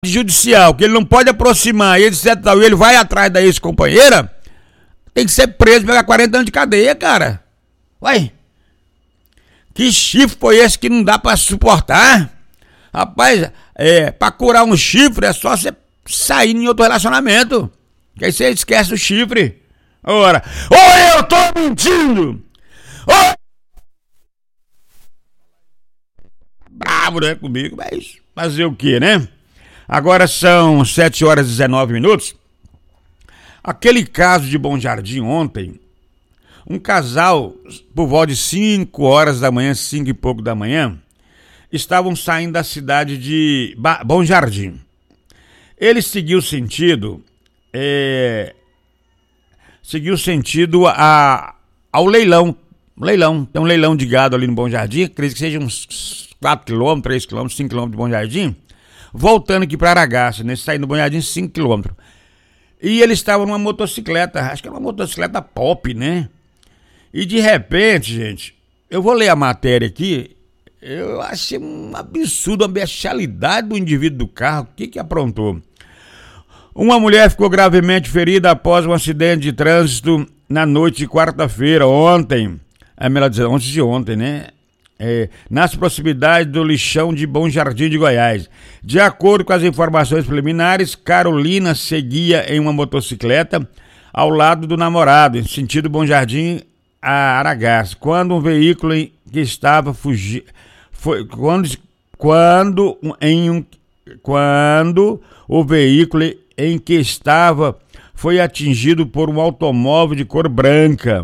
judicial, que ele não pode aproximar, e etc. E ele vai atrás da ex-companheira, tem que ser preso, pegar 40 anos de cadeia, cara. Uai, que chifre foi esse que não dá pra suportar? Rapaz, pra curar um chifre é só você sair em outro relacionamento, que aí você esquece o chifre. Ora, ou eu tô mentindo, ou... Bravo, né, comigo, mas fazer o que, né? Agora são 7 horas e 19 minutos. Aquele caso de Bom Jardim ontem, um casal, por volta de 5 horas da manhã, 5 e pouco da manhã, estavam saindo da cidade de Bom Jardim. Ele seguiu sentido ao leilão. Tem um leilão de gado ali no Bom Jardim, acredito que seja uns 4 km, 3 km, 5 km de Bom Jardim, voltando aqui para Aragaça, né? Saindo do Bom Jardim, 5 km. E ele estava numa motocicleta, acho que era uma motocicleta pop, né? E de repente, gente, eu vou ler a matéria aqui, eu achei um absurdo, uma bestialidade do indivíduo do carro, o que aprontou? Uma mulher ficou gravemente ferida após um acidente de trânsito na noite de quarta-feira, ontem, melhor dizer, antes de ontem, né? Nas proximidades do lixão de Bom Jardim de Goiás. De acordo com as informações preliminares, Carolina seguia em uma motocicleta ao lado do namorado, em sentido Bom Jardim a Aragaça, quando um veículo em que estava fugindo quando o veículo em que estava foi atingido por um automóvel de cor branca.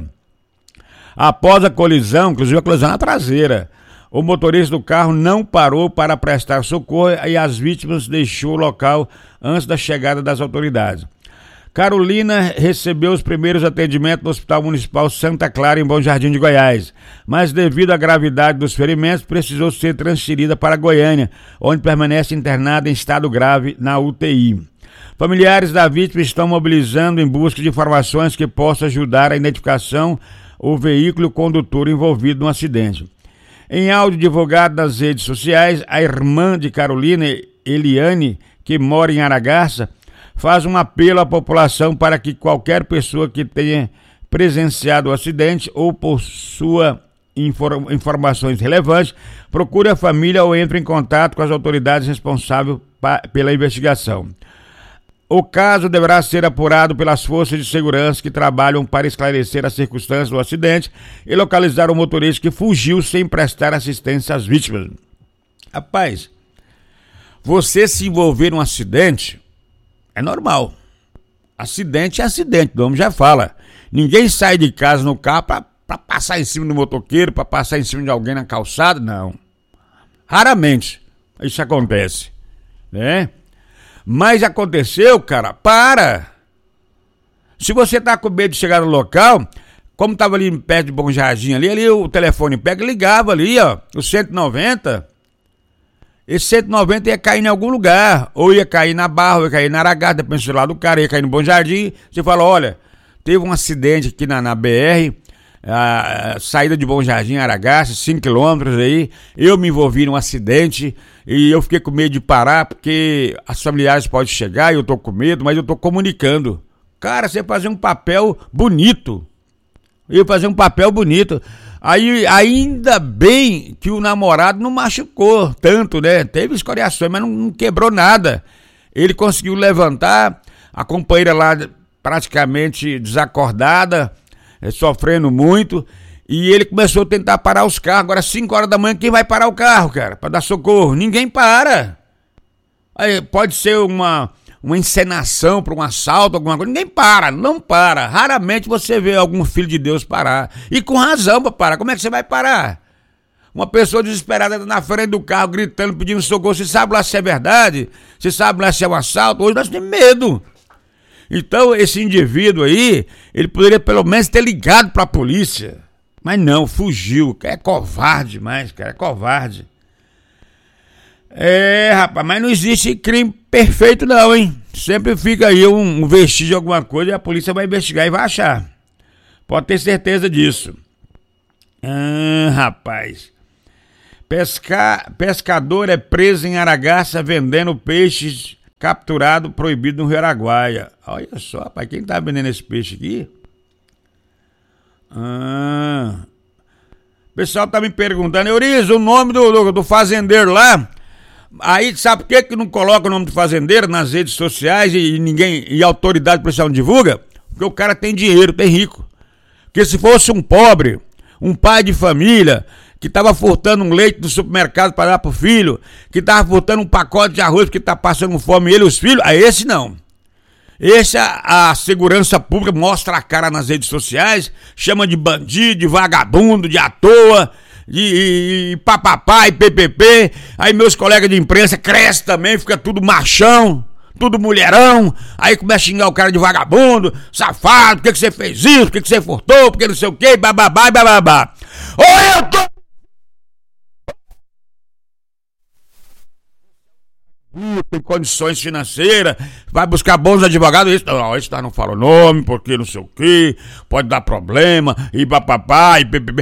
Após a colisão, inclusive a colisão na traseira, o motorista do carro não parou para prestar socorro e as vítimas deixou o local antes da chegada das autoridades. Carolina recebeu os primeiros atendimentos no Hospital Municipal Santa Clara, em Bom Jardim de Goiás, mas devido à gravidade dos ferimentos, precisou ser transferida para Goiânia, onde permanece internada em estado grave na UTI. Familiares da vítima estão mobilizando em busca de informações que possam ajudar a identificação o veículo e o condutor envolvido no acidente. Em áudio divulgado nas redes sociais, a irmã de Carolina, Eliane, que mora em Aragaça, faz um apelo à população para que qualquer pessoa que tenha presenciado o acidente ou possua informações relevantes, procure a família ou entre em contato com as autoridades responsáveis pela investigação. O caso deverá ser apurado pelas forças de segurança que trabalham para esclarecer as circunstâncias do acidente e localizar o motorista que fugiu sem prestar assistência às vítimas. Rapaz, você se envolver num acidente é normal. Acidente é acidente, o nome já fala. Ninguém sai de casa no carro para passar em cima do motoqueiro, para passar em cima de alguém na calçada, não. Raramente isso acontece, né? Mas aconteceu, cara, para! Se você tá com medo de chegar no local, como tava ali perto de Bom Jardim, ali o telefone pega e ligava ali, ó, o 190. Esse 190 ia cair em algum lugar, ou ia cair na Barra, ou ia cair na Aragaça, depende do lado do cara, ia cair no Bom Jardim. Você fala, olha, teve um acidente aqui na BR, a saída de Bom Jardim, Aragaça, 5 quilômetros aí, eu me envolvi num acidente e eu fiquei com medo de parar porque as familiares podem chegar e eu tô com medo, mas eu tô comunicando. Cara, você fazer um papel bonito, aí ainda bem que o namorado não machucou tanto, né, teve escoriações, mas não quebrou nada. Ele conseguiu levantar, a companheira lá praticamente desacordada, sofrendo muito, e ele começou a tentar parar os carros. Agora 5 horas da manhã, quem vai parar o carro, cara, para dar socorro? Ninguém para. Aí pode ser uma encenação para um assalto, alguma coisa, ninguém para, não para. Raramente você vê algum filho de Deus parar, e com razão para parar. Como é que você vai parar? Uma pessoa desesperada na frente do carro, gritando, pedindo socorro, você sabe lá se é verdade? Você sabe lá se é um assalto? Hoje nós temos medo. Então esse indivíduo aí, ele poderia pelo menos ter ligado para a polícia, mas não, fugiu. É covarde demais, cara, é covarde. Rapaz, mas não existe crime perfeito não, hein? Sempre fica aí um vestígio de alguma coisa e a polícia vai investigar e vai achar. Pode ter certeza disso. Rapaz. Pescador é preso em Aragaça vendendo peixes capturado, proibido no Rio Araguaia. Olha só, rapaz, quem tá vendendo esse peixe aqui? O pessoal tá me perguntando, Eurizo, o nome do fazendeiro lá. Aí sabe por que não coloca o nome do fazendeiro nas redes sociais e a autoridade policial não divulga? Porque o cara tem dinheiro, tem rico. Porque se fosse um pobre, um pai de família, que tava furtando um leite do supermercado para dar pro filho, que tava furtando um pacote de arroz porque tá passando fome ele e os filhos, aí esse não. Esse a segurança pública mostra a cara nas redes sociais, chama de bandido, de vagabundo, de à toa, de papapá e ppp. Aí meus colegas de imprensa crescem também, fica tudo machão, tudo mulherão. Aí começa a xingar o cara de vagabundo, safado, por que você fez isso, por que você furtou, por que não sei o que, bababá e bababá. Ou eu tô... tem condições financeiras, vai buscar bons advogados, isso não fala o nome, porque não sei o que, pode dar problema, e papapá, e ppp.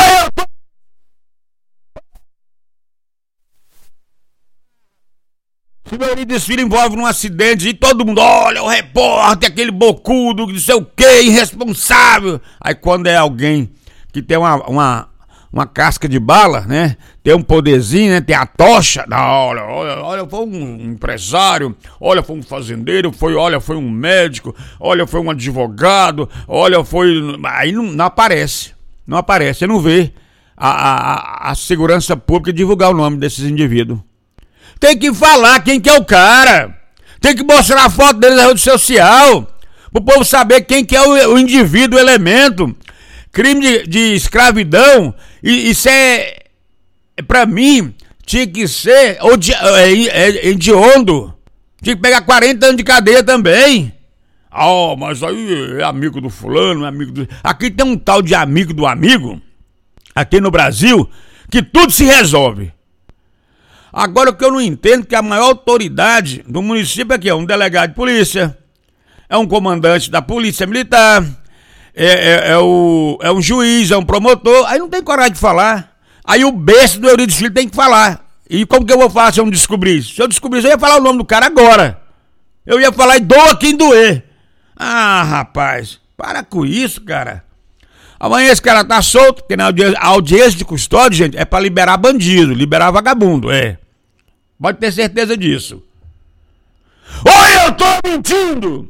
Se meu desfile envolve num acidente e todo mundo, olha, o repórter, aquele bocudo, não sei o que, irresponsável. Aí quando é alguém que tem uma casca de bala, né? Tem um poderzinho, né? Tem a tocha. Olha, foi um empresário, olha, foi um fazendeiro, foi um médico, olha, foi um advogado, olha, foi... Aí não aparece, você não vê a segurança pública divulgar o nome desses indivíduos. Tem que falar quem que é o cara, tem que mostrar a foto dele na rede social, pro povo saber quem que é o indivíduo, o elemento. Crime de escravidão, isso pra mim, tinha que ser hediondo. Tinha que pegar 40 anos de cadeia também. Mas aí é amigo do fulano, amigo do... Aqui tem um tal de amigo do amigo, aqui no Brasil, que tudo se resolve. Agora o que eu não entendo é que a maior autoridade do município aqui é um delegado de polícia, é um comandante da polícia militar, é um juiz, é um promotor, aí não tem coragem de falar. Aí o besta do Euridice Filho tem que falar. E como que eu vou falar se eu não descobrir isso? Se eu descobrir isso, eu ia falar o nome do cara agora. Eu ia falar e doa quem doer. Rapaz, para com isso, cara. Amanhã esse cara tá solto, porque na audiência de custódia, gente, é pra liberar bandido, liberar vagabundo, Pode ter certeza disso. Ou eu tô mentindo!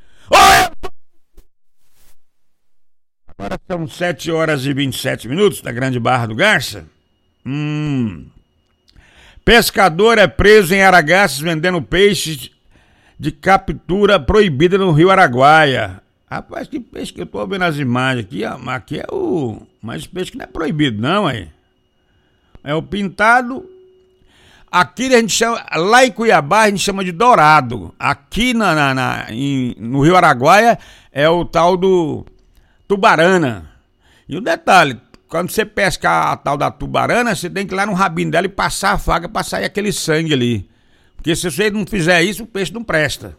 Agora são 7 horas e 27 minutos da Grande Barra do Garça. Pescador é preso em Aragarças vendendo peixes de captura proibida no Rio Araguaia. Rapaz, que peixe que eu tô vendo as imagens aqui, aqui é mas peixe que não é proibido não, aí. É o pintado. Aqui a gente chama, lá em Cuiabá a gente chama de dourado. Aqui no Rio Araguaia é o tal do tubarana. E o detalhe, quando você pescar a tal da tubarana, você tem que ir lá no rabinho dela e passar a faca pra sair aquele sangue ali. Porque se você não fizer isso, o peixe não presta.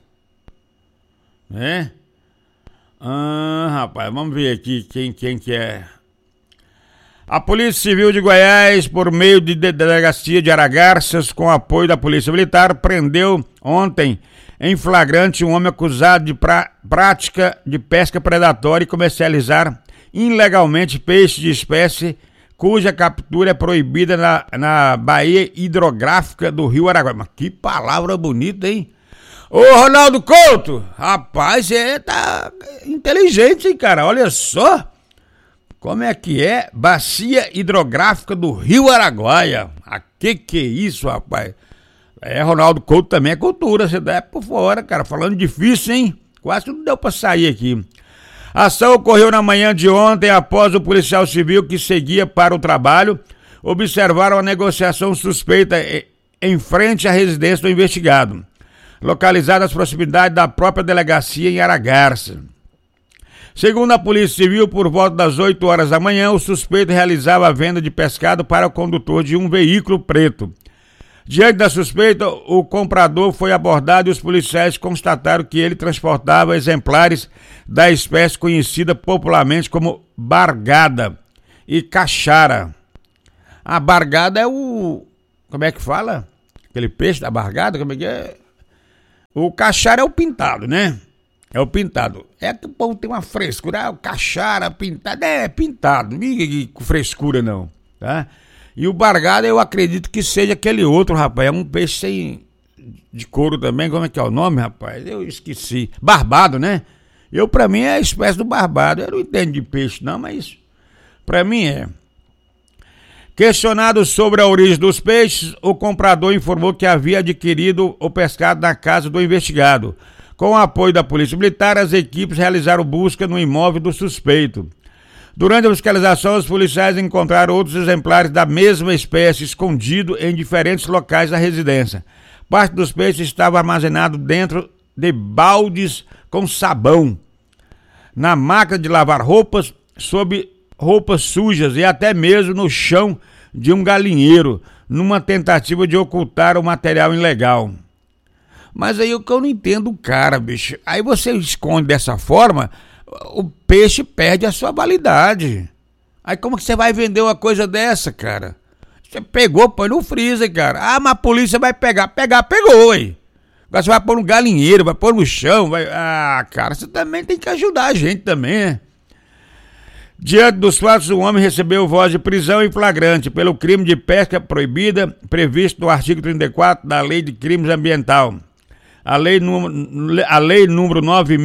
Rapaz, vamos ver aqui quem que é. A Polícia Civil de Goiás, por meio de delegacia de Aragarças, com apoio da Polícia Militar, prendeu ontem em flagrante um homem acusado de prática de pesca predatória e comercializar ilegalmente peixe de espécie cuja captura é proibida na Baía Hidrográfica do Rio Araguaia. Mas que palavra bonita, hein? Ô Ronaldo Couto, rapaz, você tá inteligente, hein, cara? Olha só como é que é Bacia Hidrográfica do Rio Araguaia. Que é isso, rapaz? Ronaldo Couto também é cultura, você dá por fora, cara. Falando difícil, hein? Quase que não deu pra sair aqui. A ação ocorreu na manhã de ontem, após o policial civil que seguia para o trabalho observar uma negociação suspeita em frente à residência do investigado, localizada nas proximidades da própria delegacia em Aragarça. Segundo a Polícia Civil, por volta das 8 horas da manhã, o suspeito realizava a venda de pescado para o condutor de um veículo preto. Diante da suspeita, o comprador foi abordado e os policiais constataram que ele transportava exemplares da espécie conhecida popularmente como bargada e caixara. A bargada é como é que fala? Aquele peixe da bargada, como é que é? O cachara é o pintado, né? É o pintado. É que o povo tem uma frescura. O cachara pintado. É pintado. Não liga com frescura, não. Tá? E o bargado eu acredito que seja aquele outro, rapaz. É um peixe sem... de couro também. Como é que é o nome, rapaz? Eu esqueci. Barbado, né? Pra mim é a espécie do barbado. Eu não entendo de peixe, não, mas pra mim é. Questionado sobre a origem dos peixes, o comprador informou que havia adquirido o pescado na casa do investigado. Com o apoio da Polícia Militar, as equipes realizaram busca no imóvel do suspeito. Durante a fiscalização, os policiais encontraram outros exemplares da mesma espécie escondido em diferentes locais da residência. Parte dos peixes estava armazenado dentro de baldes com sabão, na máquina de lavar roupas, sob roupas sujas e até mesmo no chão de um galinheiro, numa tentativa de ocultar o material ilegal. Mas aí o que eu não entendo o cara, bicho. Aí você esconde dessa forma, o peixe perde a sua validade. Aí como que você vai vender uma coisa dessa, cara? Você pegou, põe no freezer, cara. Ah, mas a polícia vai pegar. Pegou, hein? Agora você vai pôr no galinheiro, vai pôr no chão, vai... Ah, cara, você também tem que ajudar a gente também, né? Diante dos fatos, o homem recebeu voz de prisão em flagrante pelo crime de pesca proibida, previsto no artigo 34 da Lei de Crimes Ambiental. A lei número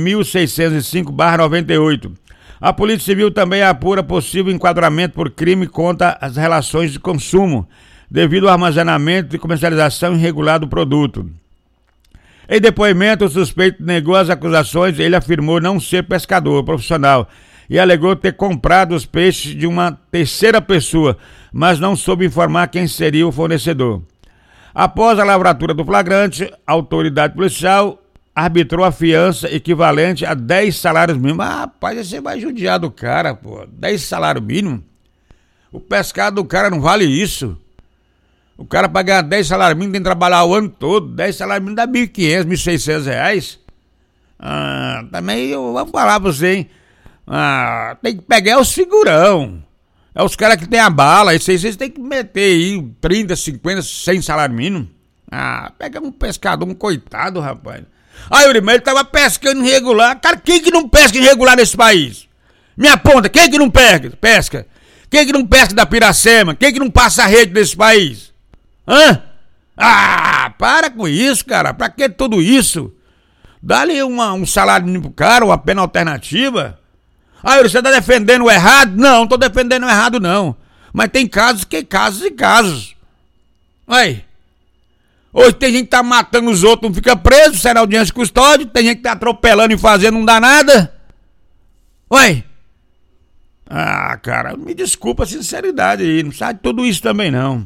9.605/98. A Polícia Civil também apura possível enquadramento por crime contra as relações de consumo, devido ao armazenamento e comercialização irregular do produto. Em depoimento, o suspeito negou as acusações. Ele afirmou não ser pescador profissional e alegou ter comprado os peixes de uma terceira pessoa, mas não soube informar quem seria o fornecedor. Após a lavratura do flagrante, a autoridade policial arbitrou a fiança equivalente a 10 salários mínimos. Ah, rapaz, você vai judiar do cara, pô. 10 salários mínimos? O pescado do cara não vale isso. O cara para ganhar 10 salários mínimos tem que trabalhar o ano todo. 10 salários mínimos dá R$1.500, R$1.600. Ah, também eu vou falar pra você, hein. Ah, tem que pegar os figurão. É os caras que tem a bala. Esses aí vocês tem que meter aí 30, 50, 100 salário mínimo. Ah, pega um pescador, um coitado, rapaz. Aí o ele tava pescando irregular. Cara, quem que não pesca irregular nesse país? Me aponta, quem que não pesca? Quem que não pesca da Piracema? Quem que não passa a rede nesse país? Hã? Ah, para com isso, cara. Pra que tudo isso? Dá-lhe um salário mínimo pro cara, uma pena alternativa. Ah, você tá defendendo o errado? Não tô defendendo o errado, não. Mas tem casos e casos. Aí. Hoje tem gente que tá matando os outros, não fica preso, sai na audiência de custódia. Tem gente que tá atropelando e fazendo, não dá nada. Ué. Ah, cara, me desculpa a sinceridade aí. Não sabe tudo isso também, não.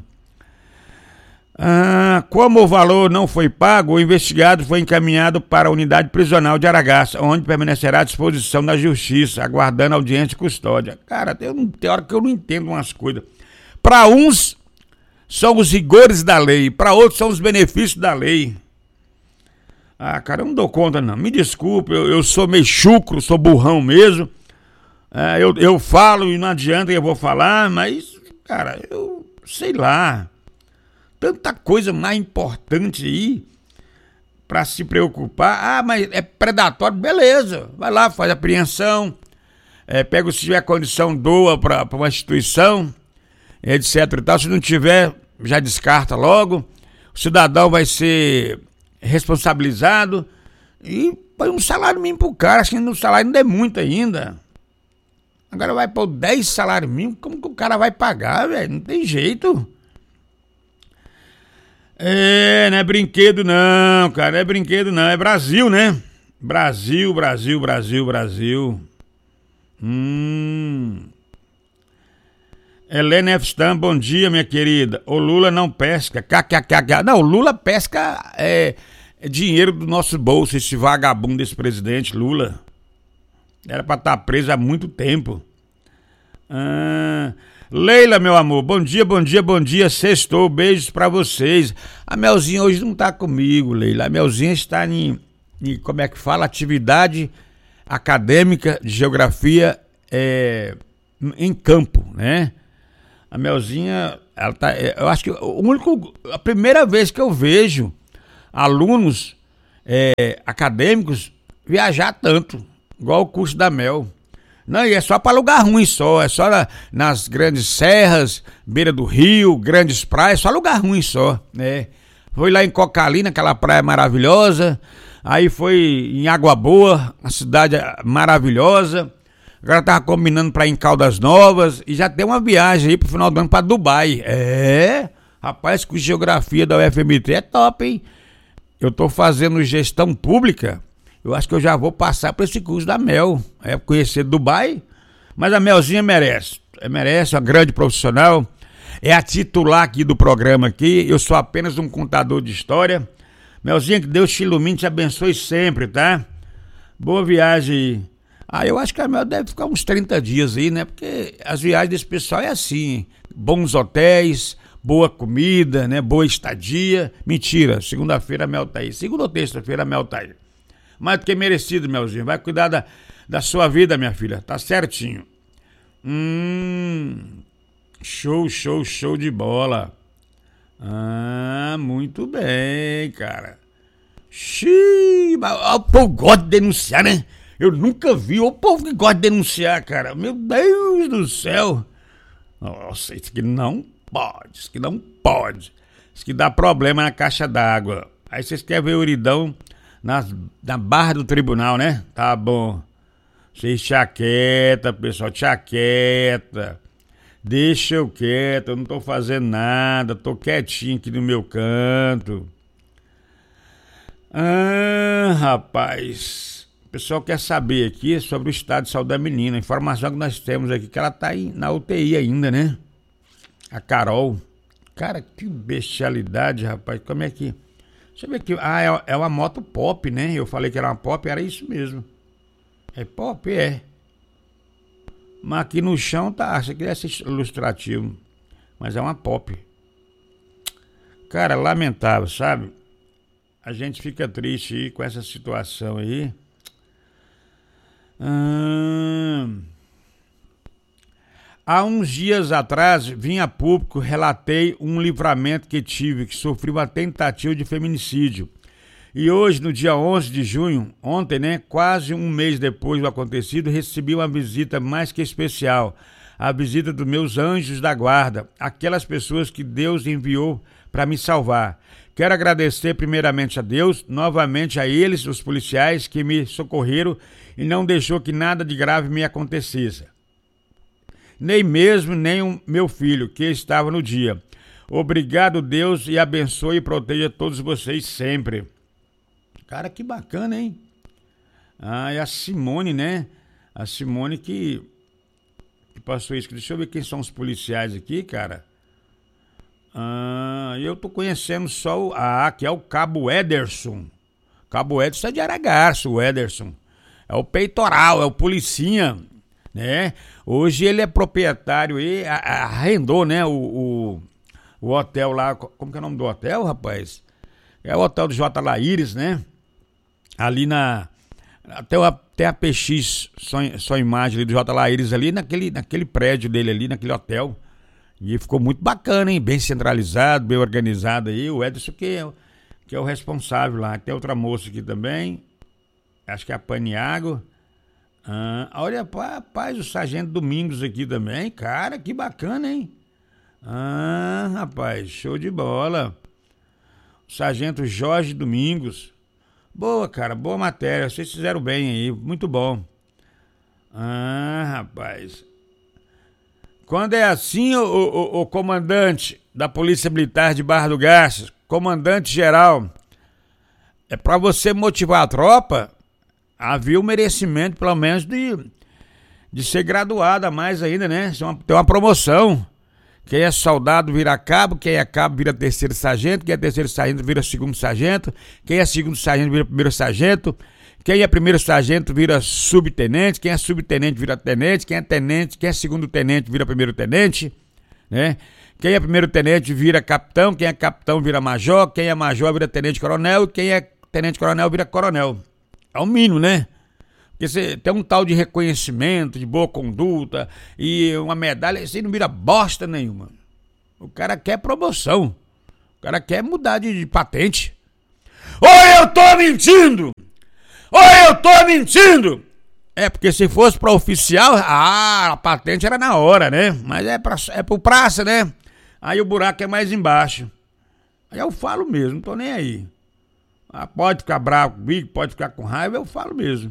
Ah, como o valor não foi pago, o investigado foi encaminhado para a unidade prisional de Aragaça, onde permanecerá à disposição da justiça, aguardando audiência de custódia. Cara, tem hora que eu não entendo umas coisas. Para uns são os rigores da lei, para outros são os benefícios da lei. Ah, cara, eu não dou conta não. Me desculpe, eu sou meio chucro, sou burrão mesmo. Eu falo e não adianta que eu vou falar, mas, cara, eu sei lá. Tanta coisa mais importante aí pra se preocupar. Ah, mas é predatório, beleza. Vai lá, faz apreensão, pega, se tiver condição, doa pra uma instituição, etc e tal. Se não tiver, já descarta logo. O cidadão vai ser responsabilizado e põe um salário mínimo pro cara. Acho que no salário não é muito ainda. Agora vai pôr 10 salários mínimos, como que o cara vai pagar, velho? Não tem jeito. Não é brinquedo não, cara, não é brinquedo não, é Brasil, né? Brasil. Helena F. Stam, bom dia, minha querida. O Lula não pesca, kkkk. Não, o Lula pesca dinheiro do nosso bolso, esse vagabundo desse presidente, Lula. Era pra estar preso há muito tempo. Leila, meu amor, bom dia, sextou, beijos pra vocês. A Melzinha hoje não tá comigo, Leila. A Melzinha está em como é que fala? Atividade acadêmica de geografia em campo, né? A Melzinha, ela tá, eu acho que a primeira vez que eu vejo alunos acadêmicos viajar tanto, igual o curso da Mel. Não, e é só para lugar ruim só, é só nas grandes serras, beira do rio, grandes praias, só lugar ruim só, né? Foi lá em Cocalina, aquela praia maravilhosa, aí foi em Água Boa, uma cidade maravilhosa. Agora tava combinando para ir em Caldas Novas e já tem uma viagem aí pro final do ano para Dubai. Rapaz, com geografia da UFMT é top, hein? Eu tô fazendo gestão pública, eu acho que eu já vou passar por esse curso da Mel, conhecer Dubai, mas a Melzinha merece, uma grande profissional, é a titular aqui do programa aqui, eu sou apenas um contador de história. Melzinha, que Deus te ilumine, te abençoe sempre, tá? Boa viagem aí. Eu acho que a Mel deve ficar uns 30 dias aí, né? Porque as viagens desse pessoal é assim, bons hotéis, boa comida, né? Boa estadia. Mentira, segunda-feira a Mel tá aí. Segunda ou terça-feira a Mel tá aí. Mais do que merecido, Melzinha. Vai cuidar da sua vida, minha filha. Tá certinho. Show de bola. Muito bem, cara. O povo gosta de denunciar, né? Eu nunca vi o povo que gosta de denunciar, cara. Meu Deus do céu. Nossa, isso aqui não pode. Isso que dá problema na caixa d'água. Aí vocês querem ver o uridão na barra do tribunal, né? Tá bom. Vocês quieta, pessoal, quieta. Deixa eu quieto, eu não tô fazendo nada, tô quietinho aqui no meu canto. Rapaz, o pessoal quer saber aqui sobre o estado de saúde da menina. A informação que nós temos aqui, que ela tá aí na UTI ainda, né? A Carol. Cara, que bestialidade, rapaz. Como é que... Deixa eu ver aqui. É uma moto pop, né? Eu falei que era uma pop, era isso mesmo. É pop, é. Mas aqui no chão tá, acho que deve ser ilustrativo. Mas é uma pop. Cara, lamentável, sabe? A gente fica triste aí com essa situação aí. Há uns dias atrás, vim a público, relatei um livramento que tive, que sofri uma tentativa de feminicídio. E hoje, no dia 11 de junho, ontem, né, quase um mês depois do acontecido, recebi uma visita mais que especial. A visita dos meus anjos da guarda, aquelas pessoas que Deus enviou para me salvar. Quero agradecer primeiramente a Deus, novamente a eles, os policiais, que me socorreram e não deixou que nada de grave me acontecesse. Nem o meu filho, que estava no dia. Obrigado, Deus, e abençoe e proteja todos vocês sempre. Cara, que bacana, hein? E a Simone, né? A Simone que passou isso. Deixa eu ver quem são os policiais aqui, cara. Eu tô conhecendo só que é o Cabo Ederson. Cabo Ederson é de Aragarço, o Ederson. É o peitoral, é o policinha, né? Hoje ele é proprietário e arrendou, né? O hotel lá. Como que é o nome do hotel, rapaz? É o hotel do J. Laíris, né? Ali até a PX, só imagem ali do J. Laíris ali, naquele prédio dele ali, naquele hotel. E ficou muito bacana, hein? Bem centralizado, bem organizado aí. O Edson que é o responsável lá. Tem outra moça aqui também. Acho que é a Paniago. Olha, rapaz, o Sargento Domingos aqui também. Cara, que bacana, hein? Rapaz, show de bola. O Sargento Jorge Domingos. Boa, cara, boa matéria. Vocês fizeram bem aí, muito bom. Rapaz. Quando é assim, o comandante da Polícia Militar de Barra do Garças, comandante geral, é pra você motivar a tropa, havia o merecimento, pelo menos, de ser graduado a mais ainda, né? Ter uma promoção. Quem é soldado vira cabo, quem é cabo vira terceiro sargento, quem é terceiro sargento vira segundo sargento, quem é segundo sargento vira primeiro sargento, quem é primeiro sargento vira subtenente, quem é subtenente vira tenente, quem é segundo tenente vira primeiro tenente, né? Quem é primeiro tenente vira capitão, quem é capitão vira major, quem é major vira tenente coronel, quem é tenente coronel vira coronel. É o mínimo, né? Porque você tem um tal de reconhecimento, de boa conduta e uma medalha, você não vira bosta nenhuma. O cara quer promoção, o cara quer mudar de patente. Ou eu tô mentindo! Ou eu tô mentindo! É, porque se fosse pra oficial, a patente era na hora, né? Mas é pro praça, né? Aí o buraco é mais embaixo. Aí eu falo mesmo, não tô nem aí. Pode ficar bravo comigo, pode ficar com raiva, eu falo mesmo.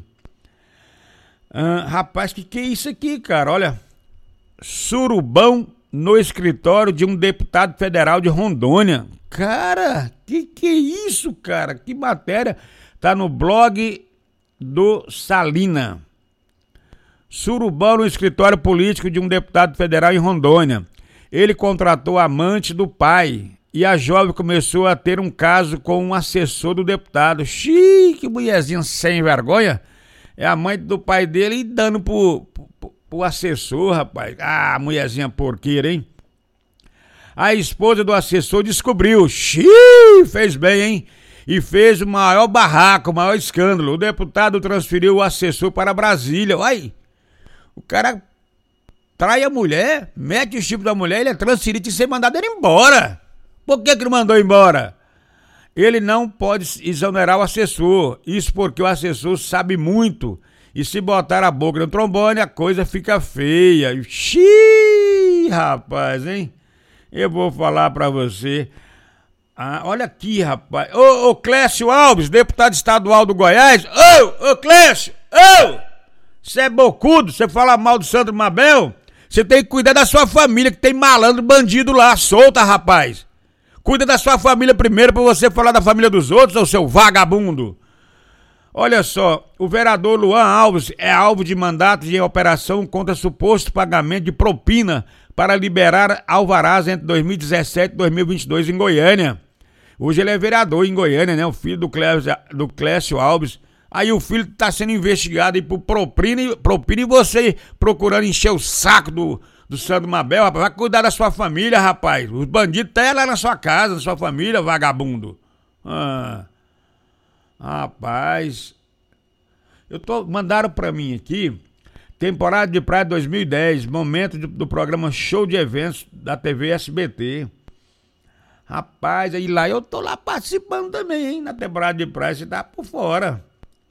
Rapaz, que é isso aqui, cara? Olha, surubão no escritório de um deputado federal de Rondônia. Cara, que é isso, cara? Que matéria. Tá no blog do Salina. Surubão no escritório político de um deputado federal em Rondônia. Ele contratou a amante do pai e a jovem começou a ter um caso com um assessor do deputado. Xiii, que mulherzinha sem vergonha. É a mãe do pai dele e dando pro assessor, rapaz. Ah, mulherzinha porqueira, hein? A esposa do assessor descobriu. Xiii, fez bem, hein? E fez o maior barraco, o maior escândalo. O deputado transferiu o assessor para Brasília. Ai, o cara trai a mulher, mete o chip da mulher, ele é transferido e ser mandado ele embora. Por que não mandou embora? Ele não pode exonerar o assessor. Isso porque o assessor sabe muito. E se botar a boca no trombone, a coisa fica feia. Xiii, rapaz, hein? Eu vou falar pra você. Olha aqui, rapaz. Ô Clécio Alves, deputado estadual do Goiás. Ô Clécio, você é bocudo, você fala mal do Sandro Mabel? Você tem que cuidar da sua família, que tem malandro bandido lá, solta, rapaz. Cuida da sua família primeiro pra você falar da família dos outros, ô seu vagabundo. Olha só, o vereador Luan Alves é alvo de mandato de operação contra suposto pagamento de propina para liberar alvarás entre 2017 e 2022 em Goiânia. Hoje ele é vereador em Goiânia, né? O filho do Clécio Alves. Aí o filho tá sendo investigado aí por propina e você procurando encher o saco do Sandro Mabel, rapaz. Vai cuidar da sua família, rapaz. Os bandidos estão lá na sua casa, na sua família, vagabundo. Rapaz. Mandaram pra mim aqui, temporada de praia 2010, momento do programa Show de Eventos da TV SBT. Rapaz, aí lá eu tô lá participando também, hein? Na temporada de praia, você tá por fora.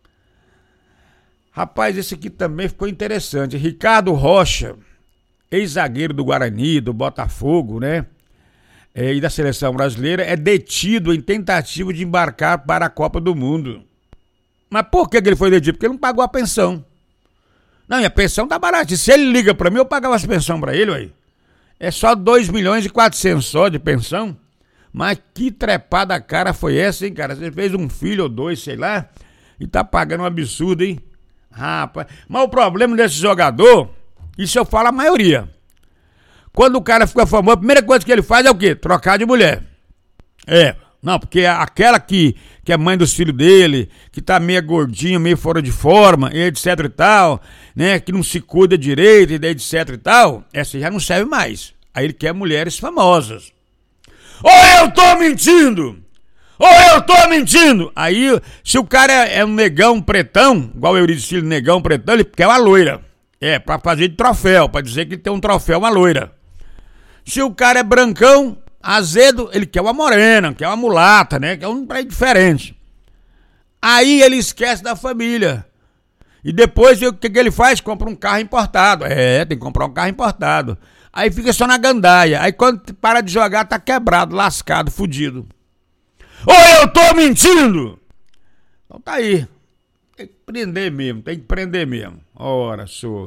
Rapaz, esse aqui também ficou interessante. Ricardo Rocha, ex-zagueiro do Guarani, do Botafogo, né? E da seleção brasileira, é detido em tentativa de embarcar para a Copa do Mundo. Mas por que ele foi detido? Porque ele não pagou a pensão. Não, e a pensão tá barata. Se ele liga pra mim, eu pagava essa pensão pra ele, ué. É só 2.400.000 só de pensão. Mas que trepada cara foi essa, hein, cara? Você fez um filho ou dois, sei lá, e tá pagando um absurdo, hein? Rapaz. Mas o problema desse jogador, isso eu falo a maioria. Quando o cara fica famoso, a primeira coisa que ele faz é o quê? Trocar de mulher. Não, porque aquela que é mãe dos filhos dele, que tá meio gordinha, meio fora de forma, e etc e tal, né, que não se cuida direito, e etc e tal, essa já não serve mais. Aí ele quer mulheres famosas. Ou eu tô mentindo! Ou eu tô mentindo! Aí, se o cara é um negão pretão, igual o Euricílio, negão pretão, ele quer uma loira. Pra fazer de troféu, pra dizer que ele tem um troféu, uma loira. Se o cara é brancão, azedo, ele quer uma morena, quer uma mulata, né? Quer um trem diferente. Aí ele esquece da família. E depois o que ele faz? Compra um carro importado. Tem que comprar um carro importado. Aí fica só na gandaia. Aí quando para de jogar, tá quebrado, lascado, fudido. Ou eu tô mentindo! Então tá aí. Tem que prender mesmo, Ora, senhor.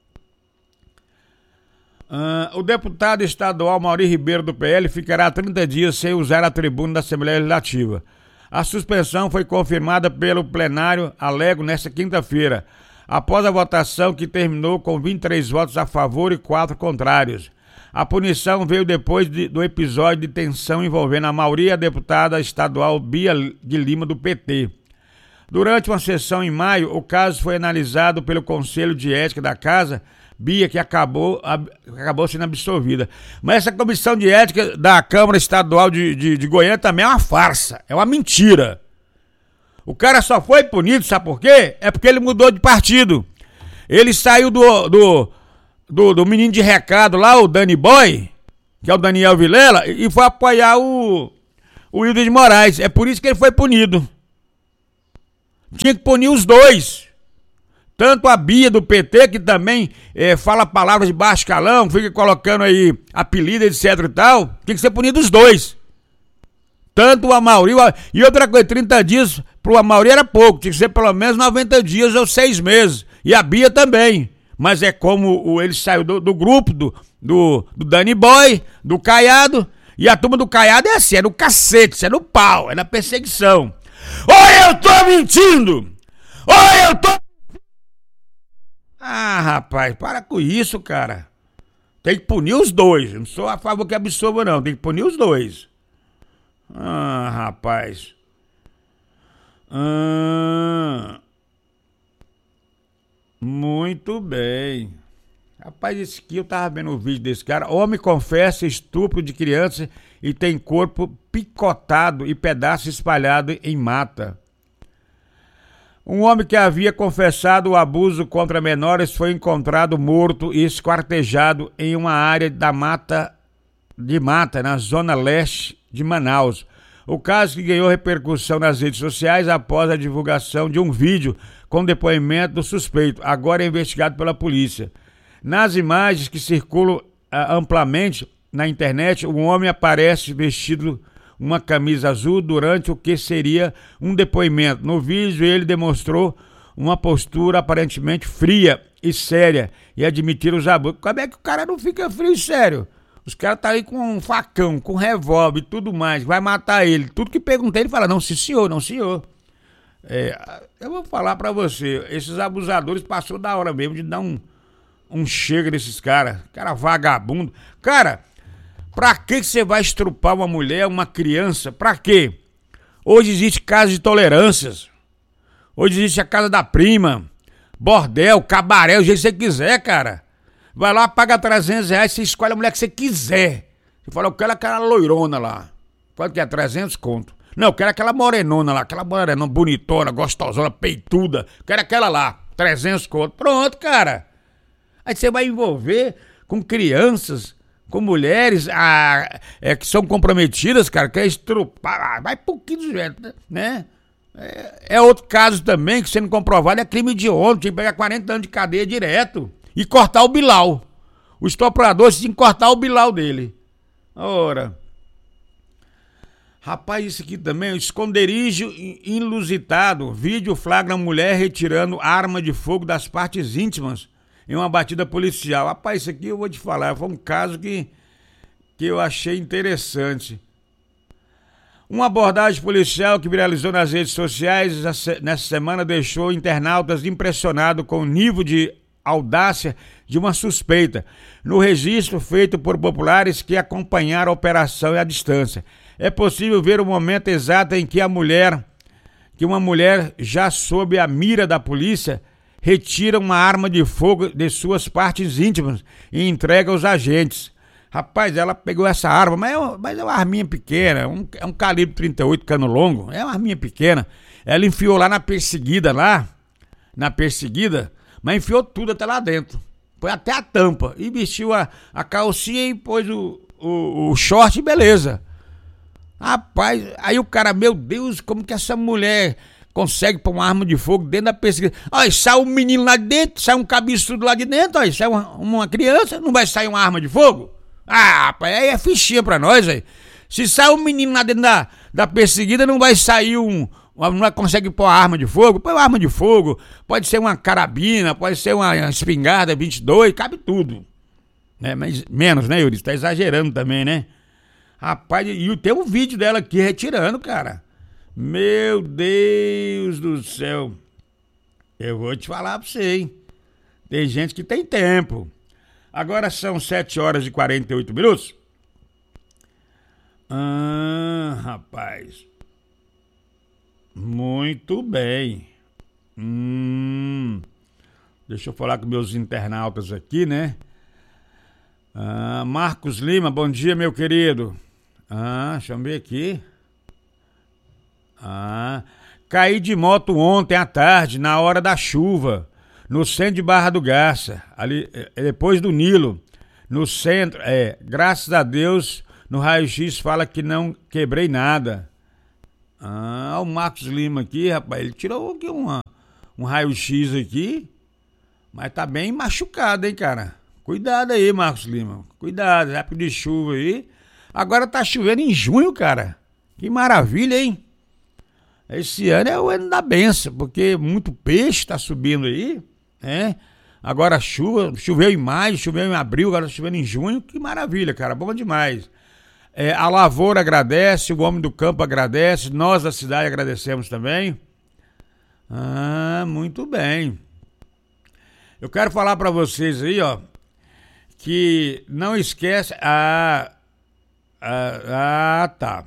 O deputado estadual Mauri Ribeiro do PL ficará 30 dias sem usar a tribuna da Assembleia Legislativa. A suspensão foi confirmada pelo plenário alego nesta quinta-feira, após a votação que terminou com 23 votos a favor e 4 contrários. A punição veio depois do episódio de tensão envolvendo a Mauri e a deputada estadual Bia de Lima do PT. Durante uma sessão em maio, o caso foi analisado pelo Conselho de Ética da Casa, Bia, que acabou sendo absolvida. Mas essa comissão de ética da Câmara Estadual de Goiânia também é uma farsa, é uma mentira. O cara só foi punido, sabe por quê? É porque ele mudou de partido. Ele saiu do menino de recado lá, o Danny Boy, que é o Daniel Vilela, e foi apoiar o o Wilder de Moraes. É por isso que ele foi punido. Tinha que punir os dois. Tanto a Bia do PT, que também fala palavras de baixo calão, fica colocando aí apelido, etc e tal, tem que ser punido os dois. Tanto o Amaury, e outra coisa, 30 dias pro Amaury era pouco, tinha que ser pelo menos 90 dias ou 6 meses. E a Bia também. Mas é como ele saiu do grupo, do Danny Boy, do Caiado, e a turma do Caiado é assim, é no cacete, é no pau, é na perseguição. Ou eu tô mentindo! Ou eu tô... Ah, rapaz, para com isso, cara. Tem que punir os dois. Não sou a favor que absolva, não. Tem que punir os dois. Ah, rapaz. Muito bem. Rapaz, esse aqui eu tava vendo o vídeo desse cara. Homem confessa estupro de criança e tem corpo picotado e pedaço espalhado em mata. Um homem que havia confessado o abuso contra menores foi encontrado morto e esquartejado em uma área da mata, na zona leste de Manaus. O caso que ganhou repercussão nas redes sociais após a divulgação de um vídeo com depoimento do suspeito, agora é investigado pela polícia. Nas imagens que circulam amplamente na internet, um homem aparece vestido uma camisa azul durante o que seria um depoimento. No vídeo ele demonstrou uma postura aparentemente fria e séria e admitir os abusos. Como é que o cara não fica frio e sério? Os caras tá aí com um facão, com revólver e tudo mais, vai matar ele. Tudo que perguntei ele fala, não, sim senhor, não senhor. Eu vou falar pra você, esses abusadores passou da hora mesmo de dar um chega desses caras. Cara vagabundo. Cara, pra que você vai estrupar uma mulher, uma criança? Pra quê? Hoje existe casa de tolerâncias. Hoje existe a casa da prima, bordel, cabaré, o jeito que você quiser, cara. Vai lá, paga R$300, você escolhe a mulher que você quiser. Você fala, eu quero aquela loirona lá. Quanto que é? 300 conto. Não, eu quero aquela morenona lá, aquela morenona bonitona, gostosona, peituda. Eu quero aquela lá, 300 conto. Pronto, cara. Aí você vai envolver com crianças, com mulheres que são comprometidas, cara, quer estrupar. Vai pouquinho de jeito, né? É outro caso também que sendo comprovado é crime de honra, tinha que pegar 40 anos de cadeia direto e cortar o bilau. O estuprador tinha que cortar o bilau dele. Ora. Rapaz, isso aqui também é um esconderijo inusitado. Vídeo flagra mulher retirando arma de fogo das partes íntimas em uma batida policial. Rapaz, isso aqui eu vou te falar, foi um caso que eu achei interessante. Uma abordagem policial que viralizou nas redes sociais nessa semana deixou internautas impressionados com o nível de audácia de uma suspeita. No registro feito por populares que acompanharam a operação à distância, é possível ver o momento exato em que uma mulher, já sob a mira da polícia, retira uma arma de fogo de suas partes íntimas e entrega aos agentes. Rapaz, ela pegou essa arma, mas é uma arminha pequena, é um calibre 38 cano longo, é uma arminha pequena. Ela enfiou lá na perseguida, mas enfiou tudo até lá dentro. Foi até a tampa e vestiu a calcinha e pôs o short e beleza. Rapaz, aí o cara, meu Deus, como que essa mulher consegue pôr uma arma de fogo dentro da pesquisa? Olha, sai um menino lá de dentro, sai um cabeçudo lá de dentro, olha, sai uma criança, não vai sair uma arma de fogo? Ah, rapaz, aí é fichinha pra nós, aí. Se sai um menino lá dentro da perseguida, não vai sair não vai conseguir pôr uma arma de fogo? Põe uma arma de fogo, pode ser uma carabina, pode ser uma espingarda 22, cabe tudo. Né? Mas menos, né, Yuri? Você tá exagerando também, né? Rapaz, e tem um vídeo dela aqui retirando, cara. Meu Deus do céu. Eu vou te falar pra você, hein? Tem gente que tem tempo. Agora são 7h48. Rapaz. Muito bem. Deixa eu falar com meus internautas aqui, né? Marcos Lima, bom dia, meu querido. Deixa eu ver aqui. Caí de moto ontem à tarde, na hora da chuva, no centro de Barra do Garça, ali depois do Nilo, no centro, graças a Deus, No raio-x fala que não quebrei nada. Ah, o Marcos Lima aqui, rapaz, ele tirou aqui um raio-x aqui, mas tá bem machucado, hein, cara? Cuidado aí, Marcos Lima. Cuidado, época de chuva aí. Agora tá chovendo em junho, cara. Que maravilha, hein? Esse ano é o ano da benção, porque muito peixe tá subindo aí, né? Agora choveu em maio, choveu em abril, agora tá chovendo em junho. Que maravilha, cara, bom demais. A lavoura agradece, o homem do campo agradece, nós da cidade agradecemos também. Ah, muito bem. Eu quero falar para vocês aí, ó, que não esquece... tá.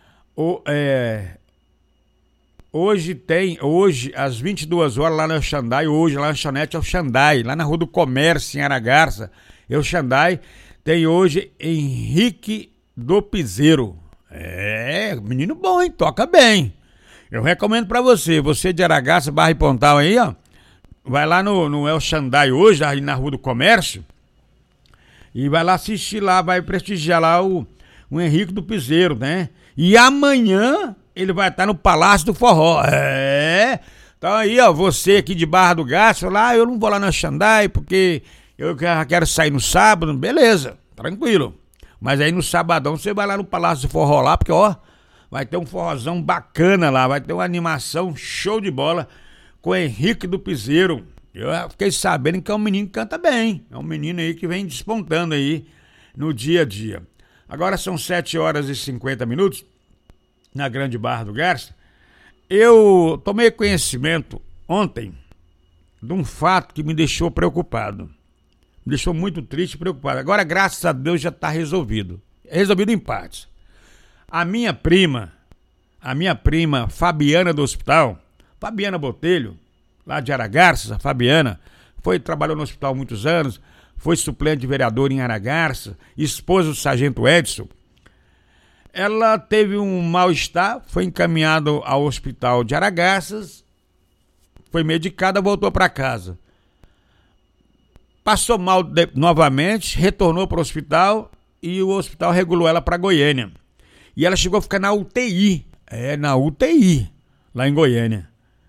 Hoje, às 22 horas, lá no El Xandai, hoje, lá na lanchonete El Xandai, lá na Rua do Comércio, em Aragarça, El Xandai, tem hoje Henrique do Piseiro. Menino bom, hein? Toca bem. Eu recomendo pra você de Aragarça, Barra e Pontal aí, ó, vai lá no El Xandai hoje, ali na Rua do Comércio, e vai lá assistir lá, vai prestigiar lá o Henrique do Piseiro, né? E amanhã ele vai estar no Palácio do Forró. Então aí, ó, você aqui de Barra do Garça, lá, eu não vou lá no Xandai porque eu já quero sair no sábado, beleza, tranquilo. Mas aí no sabadão você vai lá no Palácio do Forró lá, porque, ó, vai ter um forrozão bacana lá, vai ter uma animação show de bola com o Henrique do Piseiro. Eu fiquei sabendo que é um menino que canta bem, é um menino aí que vem despontando aí no dia a dia. Agora são 7 horas e 50 minutos, na Grande Barra do Garça. Eu tomei conhecimento ontem de um fato que me deixou preocupado. Me deixou muito triste e preocupado. Agora, graças a Deus, já está resolvido. É resolvido em partes. A minha prima Fabiana do hospital, Fabiana Botelho, lá de Aragarça, a Fabiana, trabalhou no hospital há muitos anos, foi suplente de vereador em Aragarça, esposa do sargento Edson. Ela teve um mal-estar, foi encaminhada ao hospital de Aragarças, foi medicada, voltou para casa. Passou mal novamente, retornou para o hospital e o hospital regulou ela para Goiânia. E ela chegou a ficar na UTI, na UTI, lá em Goiânia.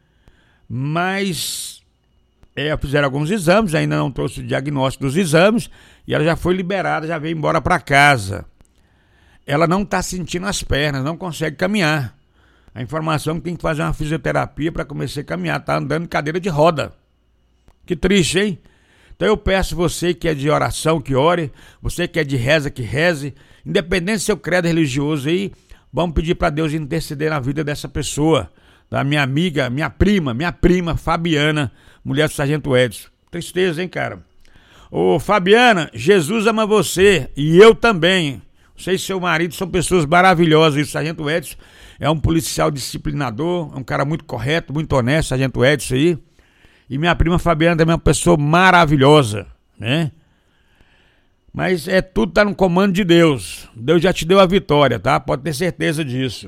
Mas fizeram alguns exames, ainda não trouxe o diagnóstico dos exames, e ela já foi liberada, já veio embora para casa. Ela não está sentindo as pernas, não consegue caminhar. A informação é que tem que fazer uma fisioterapia para começar a caminhar, está andando em cadeira de roda. Que triste, hein? Então eu peço você que é de oração, que ore, você que é de reza, que reze, independente do seu credo religioso aí, vamos pedir para Deus interceder na vida dessa pessoa, da minha amiga, minha prima Fabiana, mulher do sargento Edson. Tristeza, hein, cara? Ô Fabiana, Jesus ama você e eu também. Você e seu marido são pessoas maravilhosas. E o sargento Edson é um policial disciplinador, é um cara muito correto, muito honesto, sargento Edson aí. E minha prima Fabiana também é uma pessoa maravilhosa, né? Mas tudo tá no comando de Deus. Deus já te deu a vitória, tá? Pode ter certeza disso.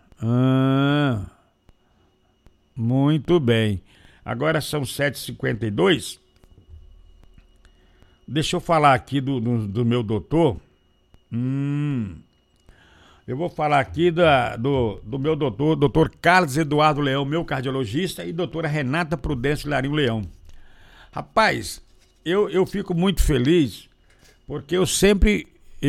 Muito bem. Agora são 7h52. Deixa eu falar aqui do meu doutor. Eu vou falar aqui do meu doutor Carlos Eduardo Leão, meu cardiologista, e doutora Renata Prudêncio Larinho Leão. Rapaz, eu fico muito feliz, porque sempre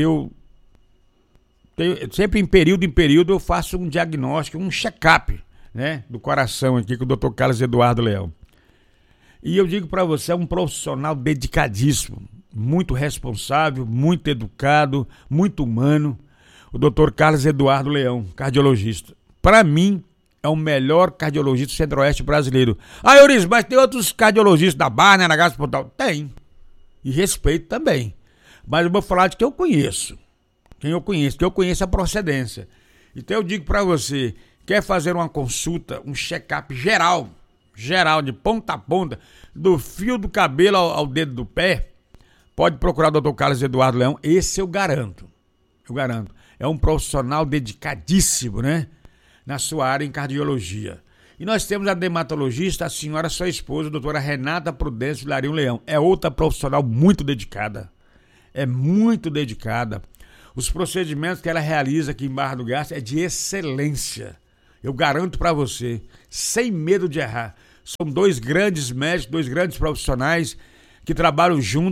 em período eu faço um diagnóstico, um check-up, né, do coração aqui com o doutor Carlos Eduardo Leão. E eu digo para você, é um profissional dedicadíssimo, muito responsável, muito educado, muito humano. O doutor Carlos Eduardo Leão, cardiologista. Para mim, é o melhor cardiologista do centro-oeste brasileiro. Euris, mas tem outros cardiologistas da Barra, né, na Gás Pontal? Tem. E respeito também. Mas eu vou falar de quem eu conheço. Que eu conheço a procedência. Então eu digo para você, quer fazer uma consulta, um check-up geral, de ponta a ponta, do fio do cabelo ao dedo do pé, pode procurar o doutor Carlos Eduardo Leão. Esse eu garanto. É um profissional dedicadíssimo, né? Na sua área em cardiologia. E nós temos a dermatologista, a senhora, sua esposa, a doutora Renata Prudêncio Larinho Leão. É outra profissional muito dedicada. Os procedimentos que ela realiza aqui em Barra do Garça é de excelência. Eu garanto para você, sem medo de errar. São dois grandes médicos, dois grandes profissionais que trabalham juntos